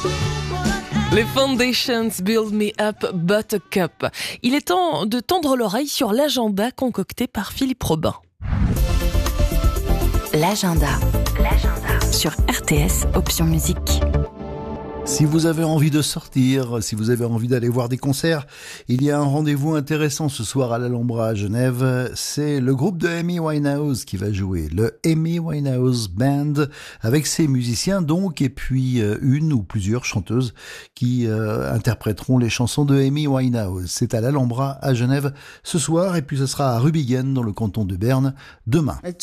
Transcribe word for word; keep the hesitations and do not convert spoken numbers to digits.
Les Foundations Build Me Up Buttercup. Il est temps de tendre l'oreille sur l'agenda concocté par Philippe Robin. L'agenda. L'agenda. Sur R T S, option musique. Si vous avez envie de sortir, si vous avez envie d'aller voir des concerts, il y a un rendez-vous intéressant ce soir à l'Alhambra à Genève. C'est le groupe de Amy Winehouse qui va jouer, le Amy Winehouse Band, avec ses musiciens donc, et puis euh, une ou plusieurs chanteuses qui euh, interpréteront les chansons de Amy Winehouse. C'est à l'Alhambra à Genève ce soir, et puis ce sera à Rubingen dans le canton de Berne demain.